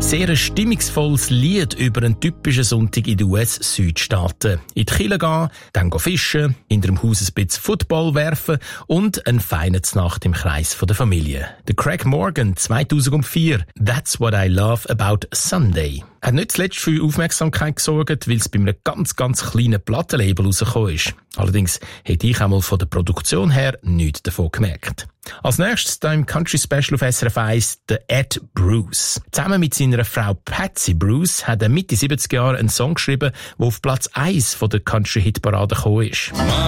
Sehr ein stimmungsvolles Lied über einen typischen Sonntag in den US-Südstaaten. In die Kirche gehen, dann fischen, in dem Haus ein bisschen Football werfen und eine feine Nacht im Kreis der Familie. Der Craig Morgan, 2004, «That's what I love about Sunday». Hat nicht zuletzt für Aufmerksamkeit gesorgt, weil es bei einem ganz, ganz kleinen Plattenlabel rausgekommen ist. Allerdings hätte ich einmal von der Produktion her nichts davon gemerkt. Als nächstes hier im Country Special auf SRF 1 der Ed Bruce. Zusammen mit seiner Frau Patsy Bruce hat er Mitte 70er Jahre einen Song geschrieben, der auf Platz 1 von der Country-Hitparade gekommen ist.